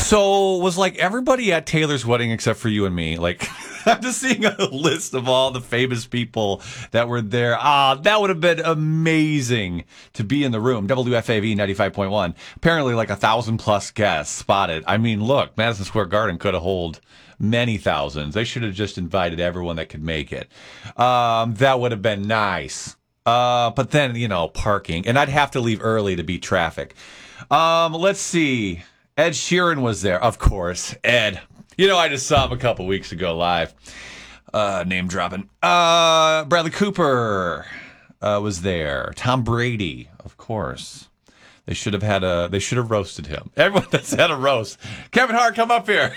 So was like everybody at Taylor's wedding except for you and me. Like I'm just seeing a list of all the famous people that were there. That would have been amazing to be in the room. WFAV 95.1. Apparently like 1,000+ guests spotted. I mean, look, Madison Square Garden could have held many thousands. They should have just invited everyone that could make it. That would have been nice. But then, parking. And I'd have to leave early to beat traffic. Let's see. Ed Sheeran was there, of course. Ed. I just saw him a couple weeks ago live. Name dropping. Bradley Cooper was there. Tom Brady, of course. They should have roasted him. Everyone that's had a roast. Kevin Hart, come up here.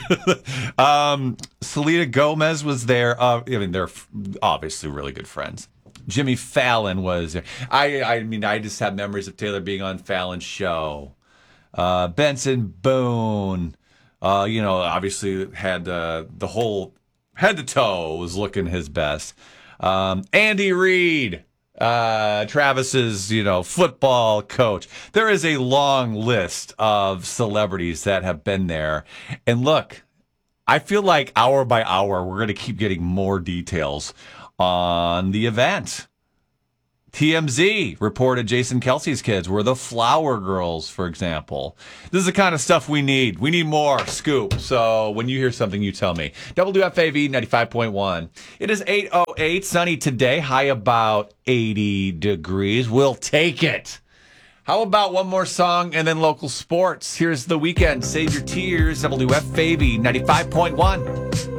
Selena Gomez was there. They're obviously really good friends. Jimmy Fallon was there. I just have memories of Taylor being on Fallon's show. Benson Boone, obviously had the whole head to toe was looking his best. Andy Reid, Travis's, football coach. There is a long list of celebrities that have been there. And look, I feel like hour by hour, we're going to keep getting more details on the event. TMZ reported Jason Kelsey's kids were the Flower Girls, for example. This is the kind of stuff we need. We need more scoop. So when you hear something, you tell me. WFAV 95.1. It is 8:08, sunny today, high about 80 degrees. We'll take it. How about one more song and then local sports? Here's The Weeknd, Save Your Tears, WFAV 95.1.